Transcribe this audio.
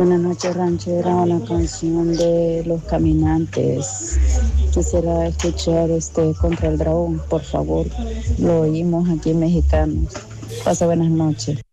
Buenas noches, ranchera, una canción de Los Caminantes. Quisiera escuchar Contra el Dragón, por favor. Lo oímos aquí en Mexicanos. Pasa buenas noches.